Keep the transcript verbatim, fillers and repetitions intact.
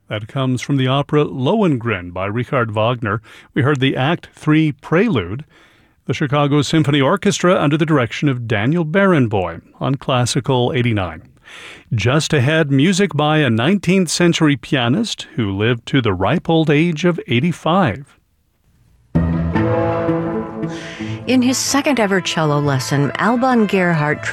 That comes from the opera Lohengrin by Richard Wagner. We heard the Act three Prelude, the Chicago Symphony Orchestra under the direction of Daniel Barenboim on Classical eighty-nine. Just ahead, music by a nineteenth century pianist who lived to the ripe old age of eighty-five. In his second ever cello lesson, Alban Gerhardt